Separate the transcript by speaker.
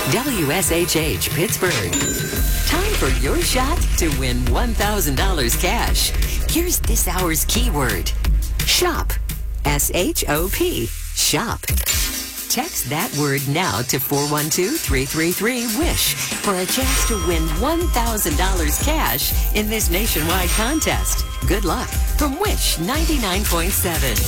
Speaker 1: WSHH Pittsburgh. Time for your shot to win $1,000 cash. Here's this hour's keyword. Shop. S-H-O-P. Shop. Text that word now to 412-333-WISH for a chance to win $1,000 cash in this nationwide contest. Good luck from Wish 99.7.